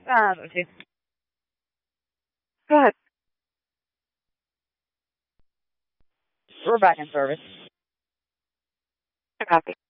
Okay. Go ahead. We're back in service. I copy.